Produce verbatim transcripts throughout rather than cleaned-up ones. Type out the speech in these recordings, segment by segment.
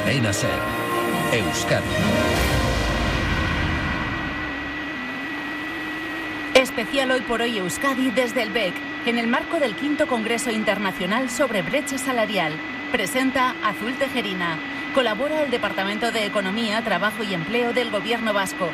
Cadena SER. Euskadi. Especial Hoy por Hoy Euskadi desde el B E C, en el marco del quinto Congreso Internacional sobre Brecha Salarial. Presenta Azul Tejerina. Colabora el Departamento de Economía, Trabajo y Empleo del Gobierno Vasco.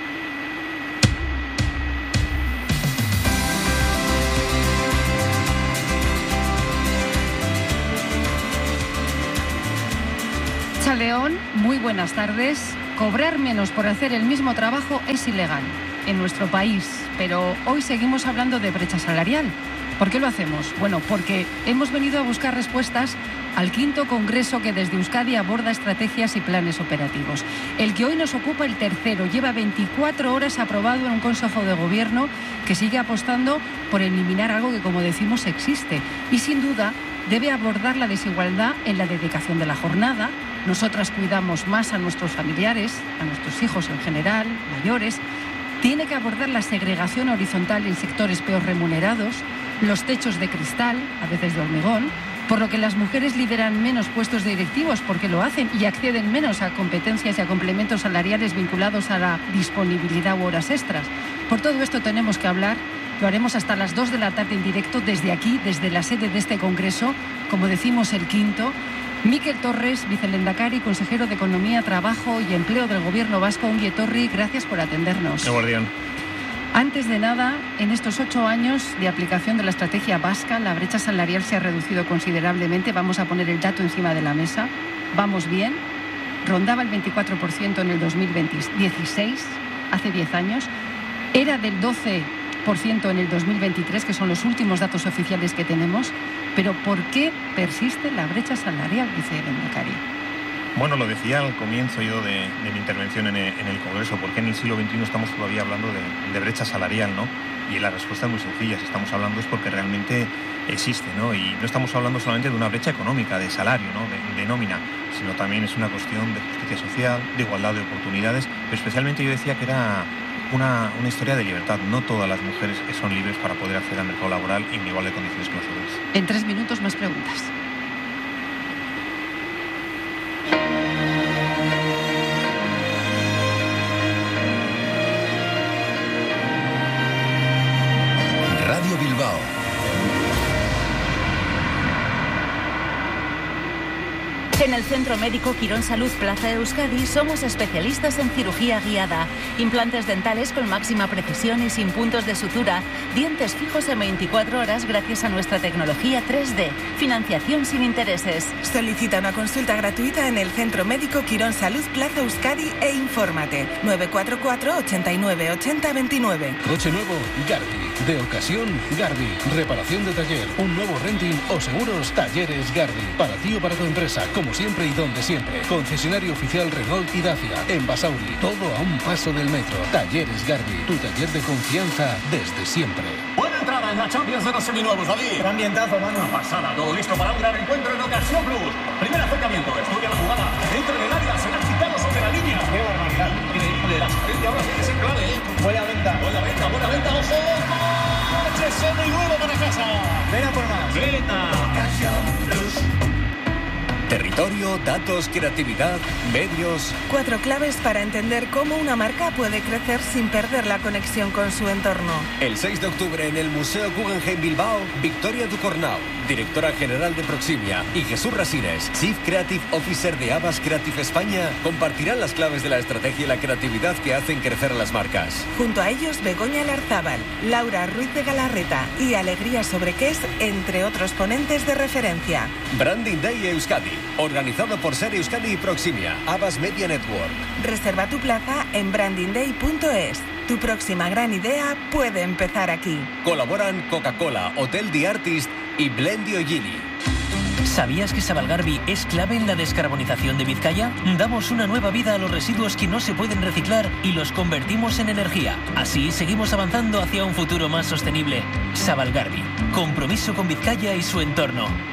León, muy buenas tardes. Cobrar menos por hacer el mismo trabajo es ilegal en nuestro país, pero hoy seguimos hablando de brecha salarial. ¿Por qué lo hacemos? Bueno, porque hemos venido a buscar respuestas al quinto congreso que desde Euskadi aborda estrategias y planes operativos. El que hoy nos ocupa, el tercero, lleva veinticuatro horas aprobado en un Consejo de Gobierno que sigue apostando por eliminar algo que, como decimos, existe y sin duda debe abordar la desigualdad en la dedicación de la jornada. Nosotras cuidamos más a nuestros familiares, a nuestros hijos en general, mayores. Tiene que abordar la segregación horizontal en sectores peor remunerados, los techos de cristal, a veces de hormigón, por lo que las mujeres lideran menos puestos directivos porque lo hacen y acceden menos a competencias y a complementos salariales vinculados a la disponibilidad u horas extras. Por todo esto tenemos que hablar. Lo haremos hasta las dos de la tarde en directo desde aquí, desde la sede de este congreso, como decimos, el quinto. Mikel Torres, vicelendakari, consejero de Economía, Trabajo y Empleo del Gobierno Vasco. Ongi etorri, gracias por atendernos. Guardián. Antes de nada, en estos ocho años de aplicación de la estrategia vasca, la brecha salarial se ha reducido considerablemente. Vamos a poner el dato encima de la mesa. Vamos bien. Rondaba el veinticuatro por ciento en el dos mil dieciséis, hace diez años. Era del doce por ciento en el dos mil veintitrés, que son los últimos datos oficiales que tenemos. Pero ¿por qué persiste la brecha salarial, vicelendakari? Bueno, lo decía al comienzo yo de, de mi intervención en el, en el Congreso. ¿Por qué en el siglo veintiuno estamos todavía hablando de, de brecha salarial, ¿no? Y la respuesta es muy sencilla. Si estamos hablando es porque realmente existe, ¿no? Y no estamos hablando solamente de una brecha económica, de salario, ¿no? De, de nómina, sino también es una cuestión de justicia social, de igualdad de oportunidades. Pero especialmente yo decía que era Una, una historia de libertad. No todas las mujeres son libres para poder acceder al mercado laboral en igual de condiciones que los hombres. En tres minutos más preguntas. Radio Bilbao. En el Centro Médico Quirón Salud Plaza Euskadi somos especialistas en cirugía guiada, implantes dentales con máxima precisión y sin puntos de sutura, dientes fijos en veinticuatro horas gracias a nuestra tecnología tres D, financiación sin intereses. Solicita una consulta gratuita en el Centro Médico Quirón Salud Plaza Euskadi e infórmate. nueve cuatro cuatro, ochenta y nueve, ochenta, veintinueve. Coche nuevo, Gardi. De ocasión, Gardi. Reparación de taller, un nuevo renting o seguros, Talleres Gardi. Para ti o para tu empresa, como siempre y donde siempre. Concesionario oficial Renault y Dacia. En Basauri, todo a un paso del metro. Talleres Gardi, tu taller de confianza desde siempre. Buena entrada en la Champions de los seminuevos, David. Qué ambientazo, mano. Una pasada, todo listo para un gran encuentro en Ocasión Plus. Primer acercamiento, estudia la jugada. Dentro del área, se ha quitado sobre la línea. Qué barbaridad. Increíble, la asistencia ahora tiene que ser clave, ¿eh? Buena venta. Buena venta, buena venta, ojo. Coche seminuevo para casa. Ven a por más. Venta. Ocasión Plus. Territorio, datos, creatividad, medios. Cuatro claves para entender cómo una marca puede crecer sin perder la conexión con su entorno. El seis de octubre en el Museo Guggenheim Bilbao, Victoria Ducornau, directora general de Proximia, y Jesús Rasines, Chief Creative Officer de Abbas Creative España, compartirán las claves de la estrategia y la creatividad que hacen crecer las marcas. Junto a ellos, Begoña Larzábal, Laura Ruiz de Galarreta y Alegría Sobrequés, entre otros ponentes de referencia. Branding Day Euskadi, organizado por Ser Euskadi y Proximia, Abbas Media Network. Reserva tu plaza en branding day punto es. Tu próxima gran idea puede empezar aquí. Colaboran Coca-Cola, Hotel The Artist y Blendio Gini. ¿Sabías que Sabalgarbi es clave en la descarbonización de Vizcaya? Damos una nueva vida a los residuos que no se pueden reciclar y los convertimos en energía. Así seguimos avanzando hacia un futuro más sostenible. Sabalgarbi, compromiso con Vizcaya y su entorno.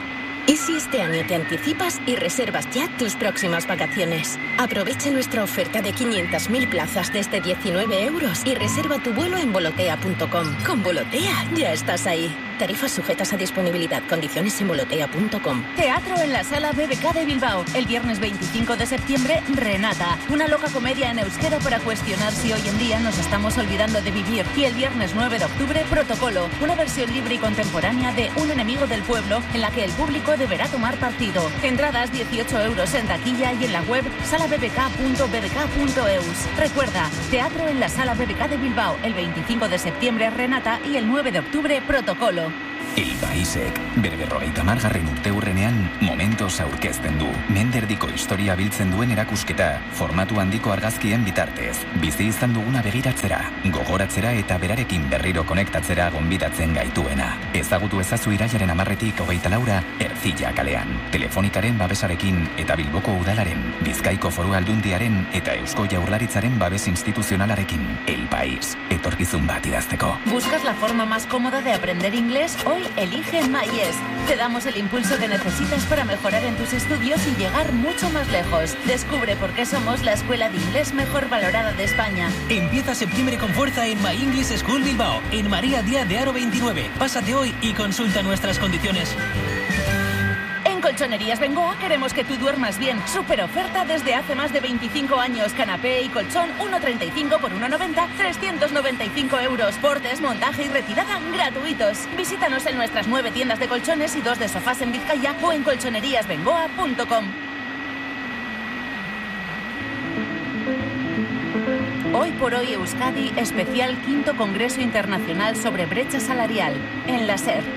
¿Y si este año te anticipas y reservas ya tus próximas vacaciones? Aprovecha nuestra oferta de quinientas mil plazas desde diecinueve euros y reserva tu vuelo en volotea punto com. Con Volotea ya estás ahí. Tarifas sujetas a disponibilidad. Condiciones en volotea punto com. Teatro en la Sala B B K de Bilbao. El viernes veinticinco de septiembre, Renata. Una loca comedia en euskera para cuestionar si hoy en día nos estamos olvidando de vivir. Y el viernes nueve de octubre, Protocolo. Una versión libre y contemporánea de Un enemigo del pueblo, en la que el público deberá tomar partido. Entradas dieciocho euros en taquilla y en la web sala b b k punto b b k punto e u s. Recuerda, Teatro en la Sala B B K de Bilbao. El veinticinco de septiembre, Renata. Y el nueve de octubre, Protocolo. El Paisek, bere berrogeita margarren urte hurrenean, momentos aurkezten du. Menderdiko historia biltzen duen erakusketa, formatu handiko argazkien bitartez. Bizi izan duguna begiratzera, gogoratzera eta berarekin berriro konektatzera gonbidatzen gaituena. Ezagutu ezazu irailaren amarretik hogeita laura, Ertzilla kalean. Telefonikaren babesarekin eta Bilboko udalaren, Bizkaiko Foru Aldundiaren eta Eusko Jaurlaritzaren babes instituzionalarekin. El País, etorkizun bat idazteko. ¿Buscas la forma más cómoda de aprender inglés? Hoy elige MyES. Te damos el impulso que necesitas para mejorar en tus estudios y llegar mucho más lejos. Descubre por qué somos la escuela de inglés mejor valorada de España. Empieza septiembre con fuerza en My English School Bilbao, en María Díaz de Haro veintinueve. Pásate hoy y consulta nuestras condiciones. En Colchonerías Bengoa queremos que tú duermas bien. Super oferta desde hace más de veinticinco años. Canapé y colchón uno treinta y cinco por uno noventa, trescientos noventa y cinco euros. Portes, montaje y retirada gratuitos. Visítanos en nuestras nueve tiendas de colchones y dos de sofás en Vizcaya o en colchonerías bengoa punto com. Hoy por hoy Euskadi, especial quinto Congreso Internacional sobre Brecha Salarial, en la SER.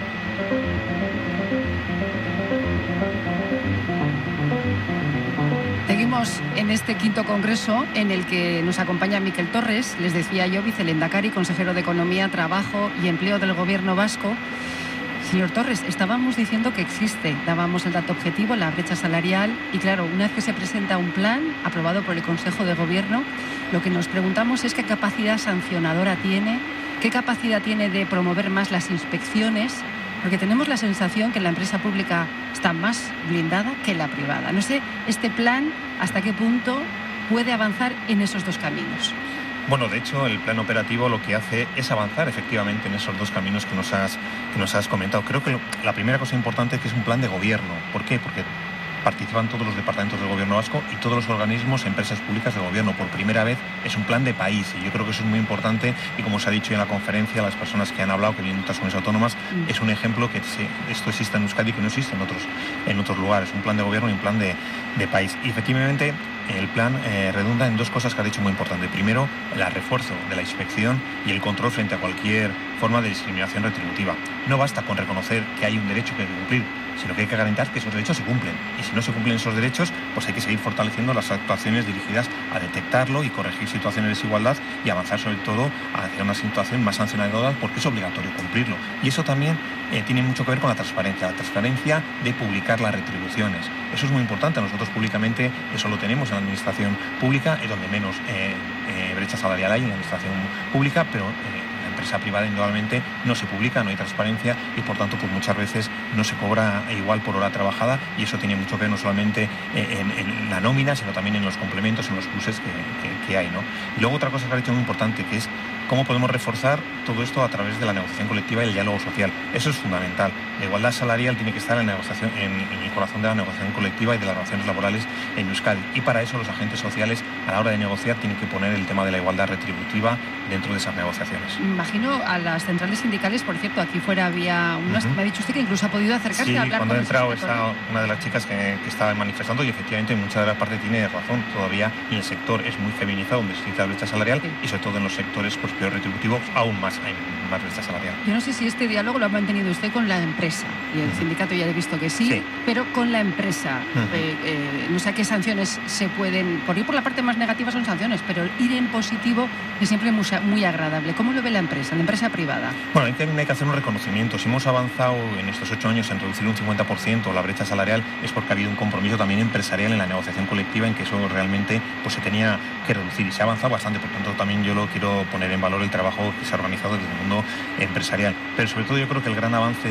Seguimos en este quinto congreso en el que nos acompaña Miquel Torres, les decía yo, vicelehendakari, consejero de Economía, Trabajo y Empleo del Gobierno vasco. Señor Torres, estábamos diciendo que existe, dábamos el dato objetivo, la brecha salarial, y claro, una vez que se presenta un plan aprobado por el Consejo de Gobierno, lo que nos preguntamos es qué capacidad sancionadora tiene, qué capacidad tiene de promover más las inspecciones, porque tenemos la sensación que la empresa pública está más blindada que la privada. No sé, este plan, ¿hasta qué punto puede avanzar en esos dos caminos? Bueno, de hecho, el plan operativo lo que hace es avanzar efectivamente en esos dos caminos que nos has, que nos has comentado. Creo que lo, la primera cosa importante es que es un plan de gobierno. ¿Por qué? Porque participan todos los departamentos del Gobierno vasco y todos los organismos, empresas públicas del Gobierno. Por primera vez es un plan de país y yo creo que eso es muy importante y como se ha dicho en la conferencia, las personas que han hablado, que vienen de otras comunidades autónomas, mm. es un ejemplo que se, esto existe en Euskadi que no existe en otros, en otros lugares. Un plan de gobierno y un plan de, de país. Y efectivamente el plan eh, redunda en dos cosas que ha dicho muy importante. Primero, el refuerzo de la inspección y el control frente a cualquier forma de discriminación retributiva. No basta con reconocer que hay un derecho que hay que cumplir, sino que hay que garantizar que esos derechos se cumplen. Y si no se cumplen esos derechos, pues hay que seguir fortaleciendo las actuaciones dirigidas a detectarlo y corregir situaciones de desigualdad y avanzar sobre todo hacia una situación más sancionadora porque es obligatorio cumplirlo. Y eso también eh, tiene mucho que ver con la transparencia, la transparencia de publicar las retribuciones. Eso es muy importante. Nosotros públicamente eso lo tenemos en la administración pública, es donde menos eh, eh, brecha salarial hay en la administración pública, pero eh, empresa privada indudablemente no se publica, no hay transparencia y por tanto pues muchas veces no se cobra igual por hora trabajada y eso tiene mucho que ver no solamente en, en la nómina sino también en los complementos, en los pluses que, que, que hay, ¿no? Y luego otra cosa que ha dicho muy importante que es cómo podemos reforzar todo esto a través de la negociación colectiva y el diálogo social. Eso es fundamental. La igualdad salarial tiene que estar en, la negociación, en, en el corazón de la negociación colectiva y de las relaciones laborales en Euskadi. Y para eso los agentes sociales a la hora de negociar tienen que poner el tema de la igualdad retributiva dentro de esas negociaciones. Imagino a las centrales sindicales, por cierto, aquí fuera había unas, uh-huh. me ha dicho usted que incluso ha podido acercarse sí, a hablar cuando con he entrado está una de las chicas que, que estaba manifestando y efectivamente en muchas de las partes tiene razón. Todavía en el sector es muy feminizado, donde existe la brecha salarial sí. y sobre todo en los sectores pues, peor retributivos aún más hay más brecha salarial. Yo no sé si este diálogo lo ha mantenido usted con la empresa y el uh-huh. sindicato ya he visto que sí, sí. pero con la empresa uh-huh. eh, eh, no sé a qué sanciones se pueden, por ir por la parte más negativa son sanciones, pero ir en positivo es siempre muy, muy agradable. ¿Cómo lo ve la empresa, la empresa privada? Bueno, hay que, hay que hacer un reconocimiento. Si hemos avanzado en estos ocho años en reducir un cincuenta por ciento la brecha salarial es porque ha habido un compromiso también empresarial en la negociación colectiva en que eso realmente pues, se tenía que reducir y se ha avanzado bastante, por tanto también yo lo quiero poner en valor el trabajo que se ha organizado desde el mundo empresarial. Pero sobre todo yo creo que el gran avance viene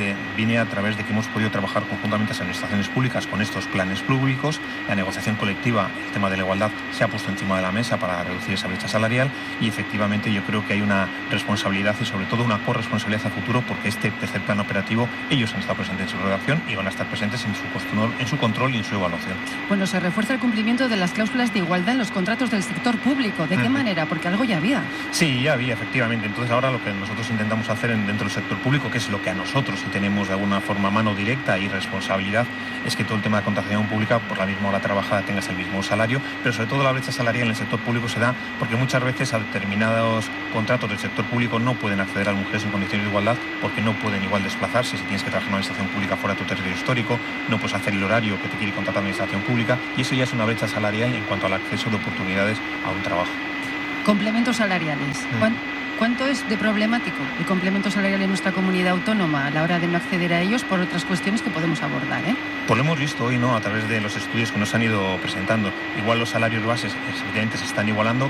viene a través de que hemos podido trabajar conjuntamente las administraciones públicas con estos planes públicos. La negociación colectiva, el tema de la igualdad, se ha puesto encima de la mesa para reducir esa brecha salarial y efectivamente yo creo que hay una responsabilidad y sobre todo una corresponsabilidad a futuro, porque este tercer plan operativo ellos han estado presentes en su redacción y van a estar presentes en su control, en su control y en su evaluación. Bueno, se refuerza el cumplimiento de las cláusulas de igualdad en los contratos del sector público. ¿De qué uh-huh. manera? Porque algo ya había. Sí, ya había, efectivamente. Entonces ahora lo que nosotros intentamos hacer en, dentro del sector público, que es lo que a nosotros sí tenemos de alguna forma mano directa y responsabilidad, es que todo el tema de contratación pública por la misma hora trabajada tengas el mismo salario, pero sobre todo la brecha salarial en el sector público se da porque muchas veces a determinados contratos del sector público no pueden acceder a las mujeres en condiciones de igualdad porque no pueden igual desplazarse. Si tienes que trabajar en una administración pública fuera de tu territorio histórico, no puedes hacer el horario que te quiere contratar la administración pública, y eso ya es una brecha salarial en cuanto al acceso de oportunidades a un trabajo. Complementos salariales. Mm. ¿Cuánto es de problemático el complemento salarial en nuestra comunidad autónoma a la hora de no acceder a ellos por otras cuestiones que podemos abordar, ¿eh? Pues lo hemos visto hoy, ¿no?, a través de los estudios que nos han ido presentando. Igual los salarios bases efectivamente se están igualando,